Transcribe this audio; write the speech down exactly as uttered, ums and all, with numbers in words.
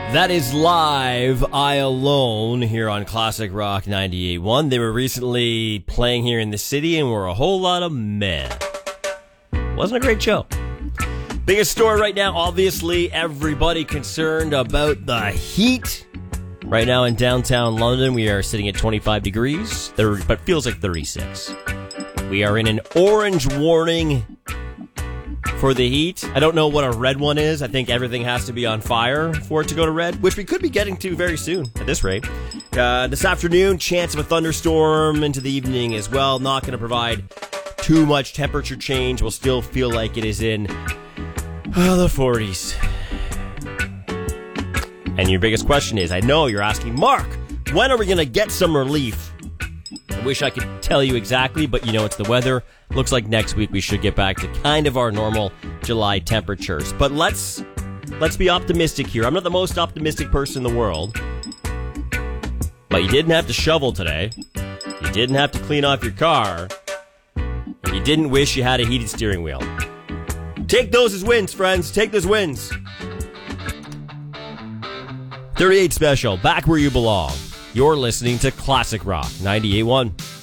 That is Live, I Alone, here on Classic Rock ninety-eight point one. They were recently playing here in the city and were a whole lot of meh. Wasn't a great show. Biggest story right now, obviously, everybody concerned about the heat. Right now in downtown London, we are sitting at twenty-five degrees, but feels like thirty-six. We are in an orange warning for the heat. I don't know what a red one is. I think everything has to be on fire for it to go to red, which we could be getting to very soon at this rate. Uh, this afternoon, chance of a thunderstorm into the evening as well. Not going to provide too much temperature change. We'll still feel like it is in uh, the forties. And your biggest question is, I know you're asking, Mark, when are we going to get some relief? I wish I could tell you exactly, but you know it's the weather. Looks like next week we should get back to kind of our normal July temperatures. But let's let's be optimistic here. I'm not the most optimistic person in the world. But you didn't have to shovel today. You didn't have to clean off your car. And you didn't wish you had a heated steering wheel. Take those as wins, friends. Take those wins. thirty-eight Special, back where you belong. You're listening to Classic Rock ninety-eight point one.